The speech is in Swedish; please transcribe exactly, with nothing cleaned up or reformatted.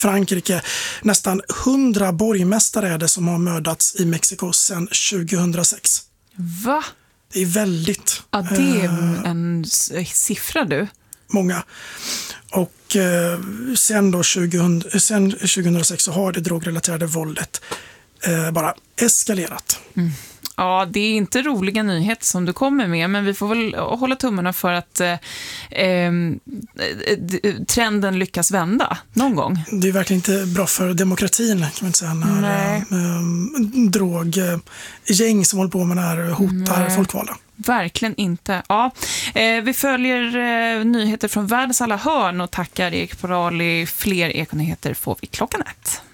Frankrike. Nästan hundra borgmästare är det som har mördats i Mexiko sedan tjugohundrasex. Va? Det är väldigt. Ja, det är en siffra du. Många. Och eh, sen, då tjugohundra, sen tjugohundrasex så har det drogrelaterade våldet eh, bara eskalerat. Mm. Ja, det är inte roliga nyheter som du kommer med, men vi får väl hålla tummarna för att eh, eh, trenden lyckas vända någon gång. Det är verkligen inte bra för demokratin, kan man inte säga, när eh, droggäng som håller på med det här hotar Nej. folkvalda. Verkligen inte. Ja, eh, vi följer eh, nyheter från världens alla hörn och tackar Erik Porali. Fler Ekonyheter får vi klockan ett.